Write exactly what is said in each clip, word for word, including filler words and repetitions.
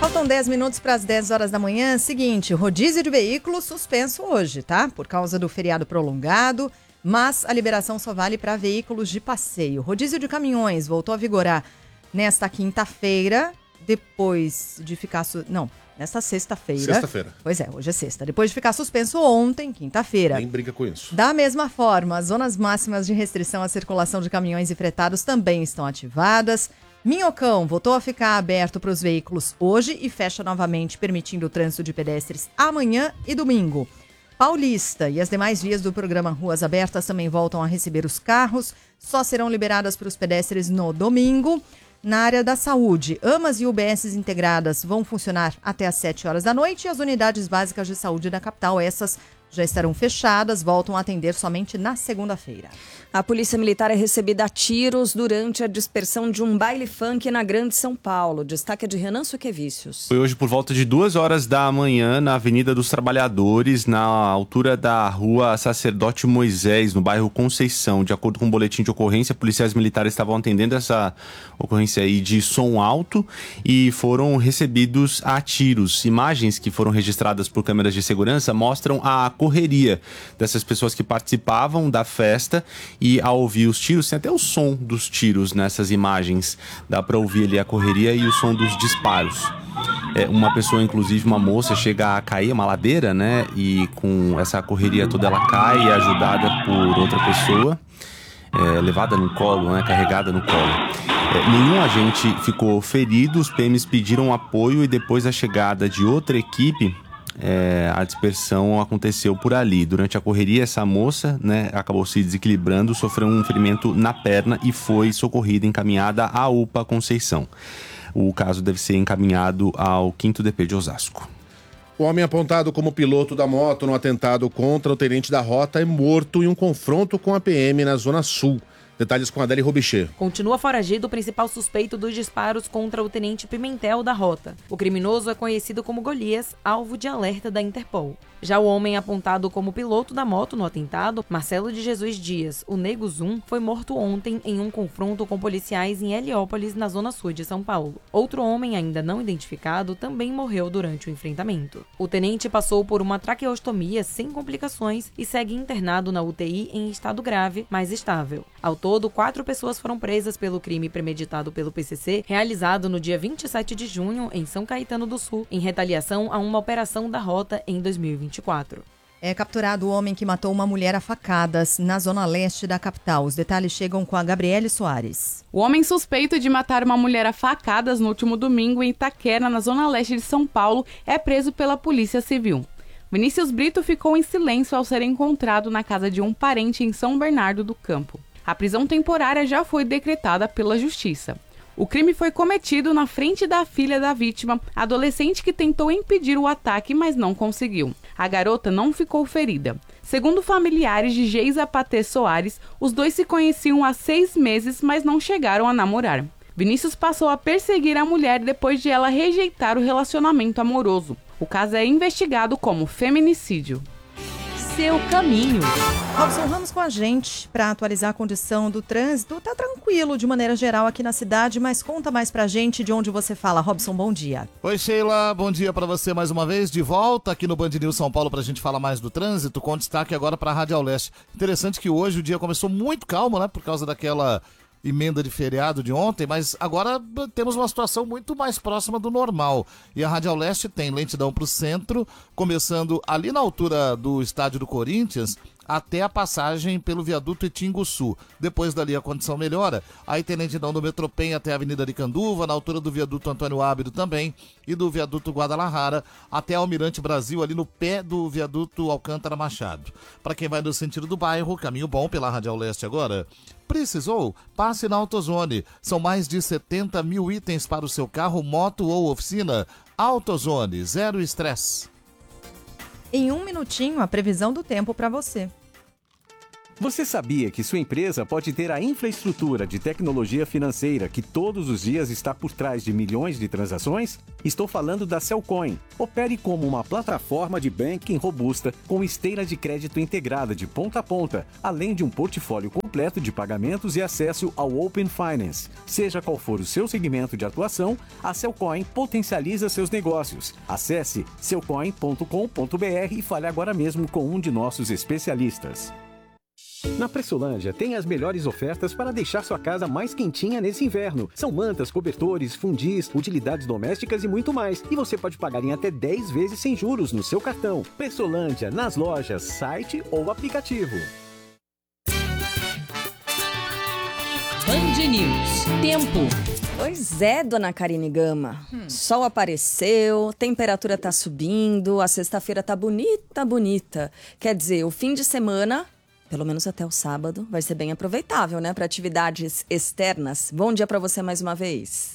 Faltam dez minutos para as dez horas da manhã. Seguinte, rodízio de veículos suspenso hoje, tá? Por causa do feriado prolongado, mas a liberação só vale para veículos de passeio. Rodízio de caminhões voltou a vigorar nesta quinta-feira, depois de ficar... Su... Não, nesta sexta-feira. Sexta-feira. Pois é, hoje é sexta. Depois de ficar suspenso ontem, quinta-feira. Nem brinca com isso. Da mesma forma, as zonas máximas de restrição à circulação de caminhões e fretados também estão ativadas. Minhocão voltou a ficar aberto para os veículos hoje e fecha novamente, permitindo o trânsito de pedestres amanhã e domingo. Paulista e as demais vias do programa Ruas Abertas também voltam a receber os carros, só serão liberadas para os pedestres no domingo. Na área da saúde, AMAs e U B S integradas vão funcionar até às sete horas da noite e as unidades básicas de saúde da capital, essas já estarão fechadas, voltam a atender somente na segunda-feira. A Polícia Militar é recebida a tiros durante a dispersão de um baile funk na Grande São Paulo. Destaque é de Renan Suquevicius. Foi hoje por volta de duas horas da manhã na Avenida dos Trabalhadores, na altura da Rua Sacerdote Moisés, no bairro Conceição. De acordo com o boletim de ocorrência, policiais militares estavam atendendo essa ocorrência aí de som alto e foram recebidos a tiros. Imagens que foram registradas por câmeras de segurança mostram a correria dessas pessoas que participavam da festa e ao ouvir os tiros, tem até o som dos tiros nessas imagens, dá para ouvir ali a correria e o som dos disparos. É, uma pessoa, inclusive uma moça, chega a cair, uma ladeira, né, e com essa correria toda ela cai, é ajudada por outra pessoa, é, levada no colo, né, carregada no colo. É, nenhum agente ficou ferido, os P Ms pediram apoio e depois da chegada de outra equipe, É, a dispersão aconteceu por ali. Durante a correria, essa moça, né, acabou se desequilibrando, sofreu um ferimento na perna e foi socorrida, encaminhada à U P A Conceição. O caso deve ser encaminhado ao quinto D P de Osasco. O homem apontado como piloto da moto no atentado contra o tenente da rota é morto em um confronto com a P M na Zona Sul. Detalhes com Adele Robichê. Continua foragido o principal suspeito dos disparos contra o tenente Pimentel da Rota. O criminoso é conhecido como Golias, alvo de alerta da Interpol. Já o homem apontado como piloto da moto no atentado, Marcelo de Jesus Dias, o Nego Zum, foi morto ontem em um confronto com policiais em Heliópolis, na zona sul de São Paulo. Outro homem ainda não identificado também morreu durante o enfrentamento. O tenente passou por uma traqueostomia sem complicações e segue internado na U T I em estado grave, mas estável. Ao todo, quatro pessoas foram presas pelo crime premeditado pelo P C C, realizado no dia vinte e sete de junho em São Caetano do Sul, em retaliação a uma operação da Rota em dois mil e vinte e quatro. É capturado o homem que matou uma mulher a facadas na zona leste da capital. Os detalhes chegam com a Gabriele Soares. O homem suspeito de matar uma mulher a facadas no último domingo em Itaquera, na zona leste de São Paulo, é preso pela Polícia Civil. Vinícius Brito ficou em silêncio ao ser encontrado na casa de um parente em São Bernardo do Campo. A prisão temporária já foi decretada pela Justiça. O crime foi cometido na frente da filha da vítima, adolescente que tentou impedir o ataque, mas não conseguiu. A garota não ficou ferida. Segundo familiares de Geisa Patê Soares, os dois se conheciam há seis meses, mas não chegaram a namorar. Vinícius passou a perseguir a mulher depois de ela rejeitar o relacionamento amoroso. O caso é investigado como feminicídio. Seu caminho. Robson Ramos com a gente para atualizar a condição do trânsito. Tá tranquilo de maneira geral aqui na cidade, mas conta mais pra gente de onde você fala. Robson, bom dia. Oi, Sheila, bom dia para você mais uma vez, de volta aqui no Band News São Paulo pra gente falar mais do trânsito, com destaque agora pra Radial Leste. Interessante que hoje o dia começou muito calmo, né, por causa daquela emenda de feriado de ontem, mas agora temos uma situação muito mais próxima do normal. E a Radial Leste tem lentidão para o centro, começando ali na altura do estádio do Corinthians, até a passagem pelo viaduto Itinguçu. Depois dali a condição melhora. Aí tem lentidão do Metropen até a Avenida Aricanduva, na altura do viaduto Antônio Ábido também, e do viaduto Guadalajara até Almirante Brasil, ali no pé do viaduto Alcântara Machado. Para quem vai no sentido do bairro, caminho bom pela Radial Leste agora. Precisou? Passe na AutoZone. São mais de setenta mil itens para o seu carro, moto ou oficina. AutoZone, zero estresse. Em um minutinho, a previsão do tempo para você. Você sabia que sua empresa pode ter a infraestrutura de tecnologia financeira que todos os dias está por trás de milhões de transações? Estou falando da Cellcoin. Opere como uma plataforma de banking robusta com esteira de crédito integrada de ponta a ponta, além de um portfólio completo de pagamentos e acesso ao Open Finance. Seja qual for o seu segmento de atuação, a Cellcoin potencializa seus negócios. Acesse cellcoin ponto com ponto br e fale agora mesmo com um de nossos especialistas. Na Pressolândia tem as melhores ofertas para deixar sua casa mais quentinha nesse inverno. São mantas, cobertores, fundis, utilidades domésticas e muito mais. E você pode pagar em até dez vezes sem juros no seu cartão. Pressolândia, nas lojas, site ou aplicativo. Band News. Tempo. Pois é, dona Karine Gama. Hum. Sol apareceu, temperatura tá subindo, a sexta-feira tá bonita, bonita. Quer dizer, o fim de semana, pelo menos até o sábado, vai ser bem aproveitável, né, para atividades externas. Bom dia para você mais uma vez.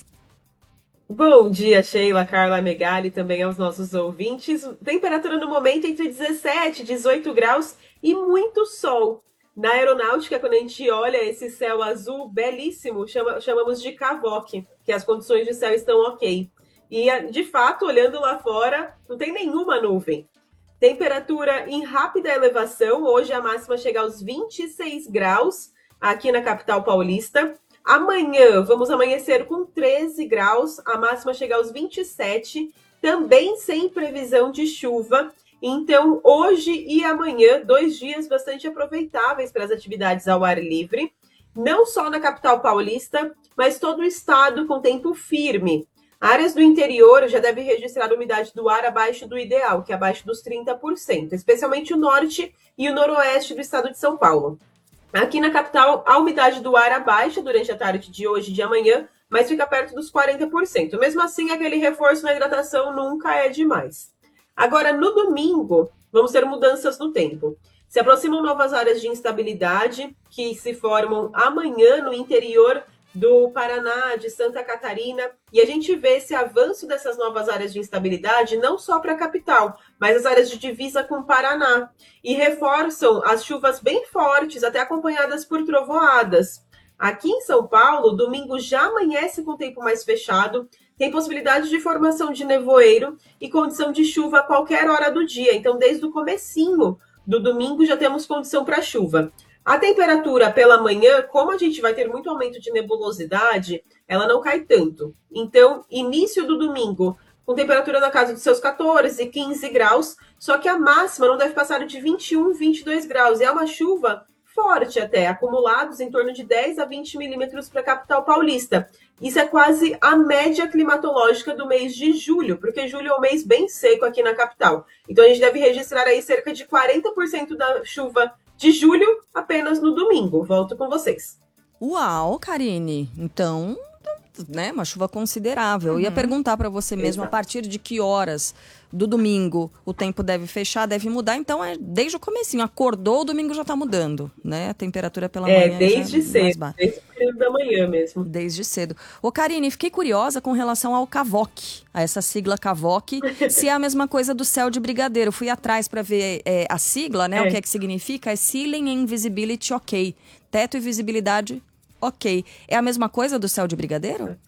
Bom dia, Sheila, Carla, Megali, também aos nossos ouvintes. Temperatura no momento entre dezessete e dezoito graus e muito sol. Na aeronáutica, quando a gente olha esse céu azul belíssimo, chama, chamamos de cavoque, que as condições de céu estão ok. E, de fato, olhando lá fora, não tem nenhuma nuvem. Temperatura em rápida elevação, hoje a máxima chega aos vinte e seis graus aqui na capital paulista. Amanhã vamos amanhecer com treze graus, a máxima chega aos vinte e sete, também sem previsão de chuva. Então, hoje e amanhã, dois dias bastante aproveitáveis para as atividades ao ar livre, não só na capital paulista, mas todo o estado com tempo firme. Áreas do interior já devem registrar a umidade do ar abaixo do ideal, que é abaixo dos trinta por cento, especialmente o norte e o noroeste do estado de São Paulo. Aqui na capital, a umidade do ar abaixa durante a tarde de hoje e de amanhã, mas fica perto dos quarenta por cento. Mesmo assim, aquele reforço na hidratação nunca é demais. Agora, no domingo, vamos ter mudanças no tempo. Se aproximam novas áreas de instabilidade que se formam amanhã no interior do Paraná, de Santa Catarina, e a gente vê esse avanço dessas novas áreas de instabilidade não só para a capital, mas as áreas de divisa com o Paraná, e reforçam as chuvas bem fortes, até acompanhadas por trovoadas. Aqui em São Paulo, domingo já amanhece com o tempo mais fechado, tem possibilidade de formação de nevoeiro e condição de chuva a qualquer hora do dia. Então, desde o comecinho do domingo já temos condição para chuva. A temperatura pela manhã, como a gente vai ter muito aumento de nebulosidade, ela não cai tanto. Então, início do domingo, com temperatura na casa dos seus quatorze, quinze graus, só que a máxima não deve passar de vinte e um, vinte e dois graus. E é uma chuva forte até, acumulados em torno de dez a vinte milímetros para a capital paulista. Isso é quase a média climatológica do mês de julho, porque julho é um mês bem seco aqui na capital. Então a gente deve registrar aí cerca de quarenta por cento da chuva de julho apenas no domingo. Volto com vocês. Uau, Karine. Então, né, uma chuva considerável. Eu ia perguntar para você mesmo, Exato. A partir de que horas do domingo o tempo deve fechar, deve mudar. Então, é desde o comecinho. Acordou, o domingo já está mudando, né? A temperatura pela é, manhã É, desde já cedo. Desde o período da manhã mesmo. Desde cedo. Ô, Karine, fiquei curiosa com relação ao cavoque, a essa sigla cavoque, se é a mesma coisa do céu de brigadeiro. Fui atrás para ver é, a sigla, né? É. O que é que significa? É Ceiling and Visibility OK. Teto e visibilidade OK. É a mesma coisa do céu de brigadeiro?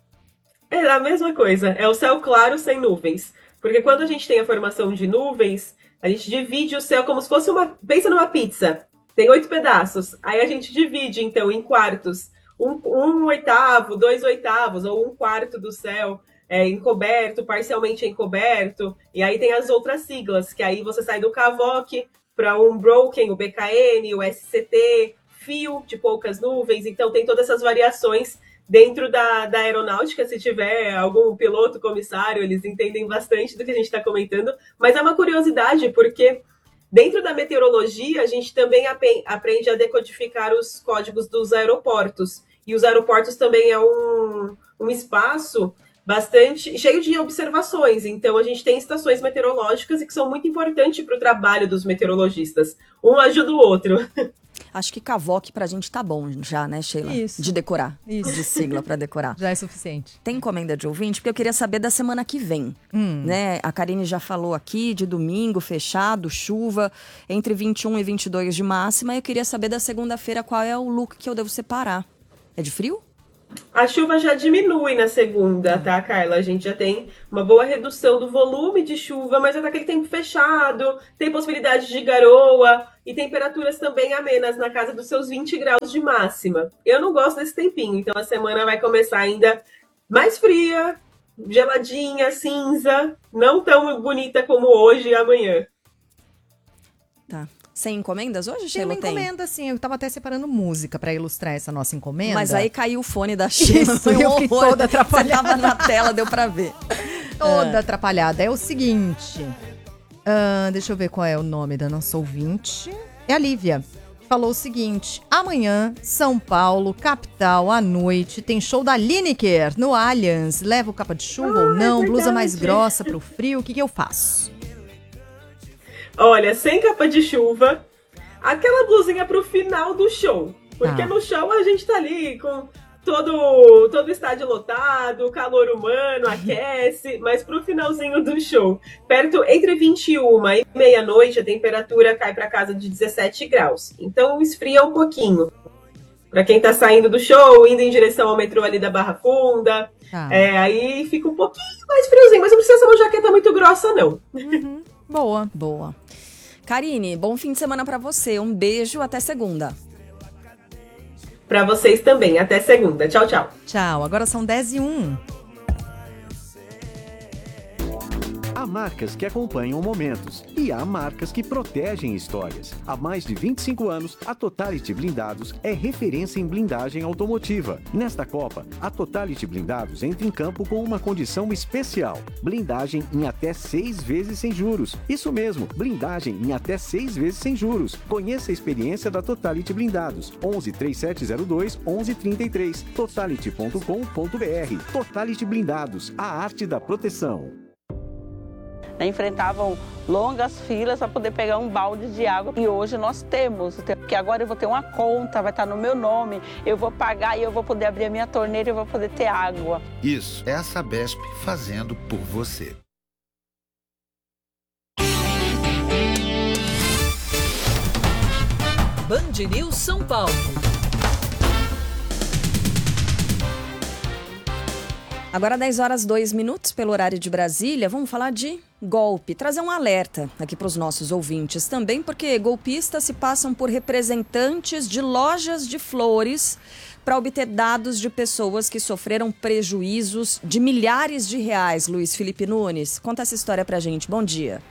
É a mesma coisa. É o céu claro sem nuvens. Porque quando a gente tem a formação de nuvens, a gente divide o céu como se fosse uma... Pensa numa pizza. Tem oito pedaços. Aí a gente divide, então, em quartos. Um, um oitavo, dois oitavos, ou um quarto do céu é, encoberto, parcialmente encoberto. E aí tem as outras siglas, que aí você sai do cavoque para um broken, o B K N, o S C T, fio de poucas nuvens. Então tem todas essas variações dentro da, da aeronáutica. Se tiver algum piloto, comissário, eles entendem bastante do que a gente está comentando. Mas é uma curiosidade, porque dentro da meteorologia, a gente também aprende a decodificar os códigos dos aeroportos. E os aeroportos também é um, um espaço bastante cheio de observações. Então, a gente tem estações meteorológicas e que são muito importantes para o trabalho dos meteorologistas. Um ajuda o outro. Acho que Cavoque pra gente tá bom já, né, Sheila? Isso. De decorar. Isso. De sigla pra decorar. Já é suficiente. Tem encomenda de ouvinte? Porque eu queria saber da semana que vem. Hum. Né? A Karine já falou aqui de domingo, fechado, chuva, entre vinte e um e vinte e dois de máxima. Eu queria saber da segunda-feira qual é o look que eu devo separar. É de frio? A chuva já diminui na segunda, tá, Carla? A gente já tem uma boa redução do volume de chuva, mas é daquele tempo fechado, tem possibilidade de garoa e temperaturas também amenas na casa dos seus vinte graus de máxima. Eu não gosto desse tempinho, então a semana vai começar ainda mais fria, geladinha, cinza, não tão bonita como hoje e amanhã. Tá. Sem encomendas hoje, Tem Sheila? uma encomenda, sim. Eu tava até separando música pra ilustrar essa nossa encomenda. Mas aí caiu o fone da Sheila. Isso, eu fiquei toda atrapalhada. Você tava na tela, deu pra ver. Toda É. atrapalhada. É o seguinte. ah, deixa eu ver qual é o nome da nossa ouvinte. É a Lívia. Falou o seguinte. Amanhã, São Paulo, capital, à noite, tem show da Lineker no Allianz. Levo capa de chuva Ah, ou não? é Blusa mais verdade. grossa pro frio? O que, que eu faço? Olha, sem capa de chuva, aquela blusinha pro final do show. Porque Tá. no show a gente tá ali com todo, todo o estádio lotado, o calor humano, aquece, mas pro finalzinho do show, perto entre vinte e uma e meia-noite, a temperatura cai pra casa de dezessete graus. Então esfria um pouquinho. Pra quem tá saindo do show, indo em direção ao metrô ali da Barra Funda, Tá. é, aí fica um pouquinho mais friozinho, mas não precisa ser uma jaqueta muito grossa, não. Uhum. Boa. Boa. Karine, bom fim de semana pra você. Um beijo, até segunda. Pra vocês também. Até segunda. Tchau, tchau. Tchau. Agora são dez e um. Há marcas que acompanham momentos e há marcas que protegem histórias. Há mais de vinte e cinco anos, a Totality Blindados é referência em blindagem automotiva. Nesta Copa, a Totality Blindados entra em campo com uma condição especial: blindagem em até seis vezes sem juros. Isso mesmo, blindagem em até seis vezes sem juros. Conheça a experiência da Totality Blindados. onze, três sete zero dois, onze trinta e três. totality ponto com ponto br. Totality Blindados, a arte da proteção. Enfrentavam longas filas para poder pegar um balde de água. E hoje nós temos, porque agora eu vou ter uma conta, vai estar no meu nome, eu vou pagar e eu vou poder abrir a minha torneira e eu vou poder ter água. Isso é a Sabesp fazendo por você. Band News São Paulo. Agora dez horas, dois minutos pelo horário de Brasília, vamos falar de golpe. Trazer um alerta aqui para os nossos ouvintes também, porque golpistas se passam por representantes de lojas de flores para obter dados de pessoas que sofreram prejuízos de milhares de reais. Luiz Felipe Nunes, conta essa história pra gente. Bom dia.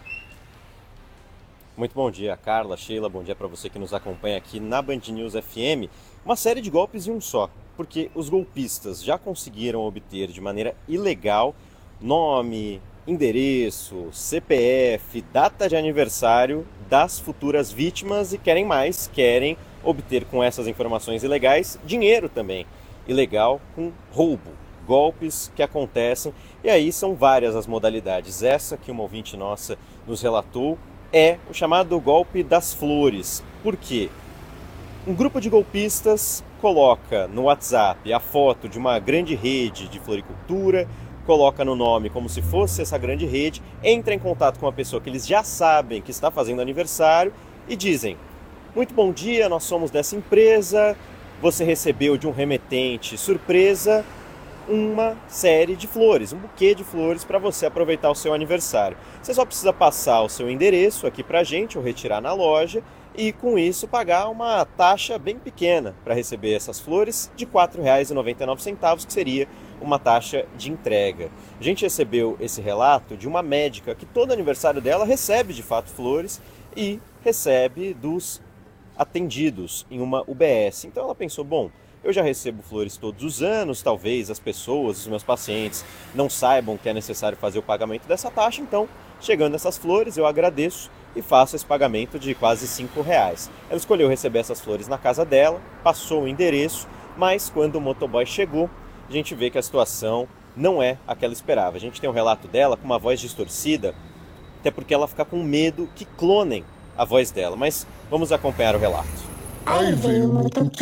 Muito bom dia, Carla, Sheila, bom dia para você que nos acompanha aqui na Band News F M. Uma série de golpes em um só, porque os golpistas já conseguiram obter de maneira ilegal nome, endereço, C P F, data de aniversário das futuras vítimas e querem mais, querem obter com essas informações ilegais dinheiro também, ilegal com roubo, golpes que acontecem, e aí são várias as modalidades. Essa que uma ouvinte nossa nos relatou é o chamado golpe das flores. Por quê? Um grupo de golpistas coloca no WhatsApp a foto de uma grande rede de floricultura, coloca no nome como se fosse essa grande rede, entra em contato com uma pessoa que eles já sabem que está fazendo aniversário e dizem: muito bom dia, nós somos dessa empresa, você recebeu de um remetente surpresa uma série de flores, um buquê de flores para você aproveitar o seu aniversário. Você só precisa passar o seu endereço aqui para a gente ou retirar na loja e com isso pagar uma taxa bem pequena para receber essas flores de quatro reais e noventa e nove centavos, que seria uma taxa de entrega. A gente recebeu esse relato de uma médica que todo aniversário dela recebe de fato flores e recebe dos atendidos em uma U B S. Então ela pensou, bom, eu já recebo flores todos os anos, talvez as pessoas, os meus pacientes, não saibam que é necessário fazer o pagamento dessa taxa, então, chegando essas flores, eu agradeço e faço esse pagamento de quase cinco reais. Ela escolheu receber essas flores na casa dela, passou o endereço, mas quando o motoboy chegou, a gente vê que a situação não é a que ela esperava. A gente tem um relato dela com uma voz distorcida, até porque ela fica com medo que clonem a voz dela, mas vamos acompanhar o relato. Aí veio o motoqueiro.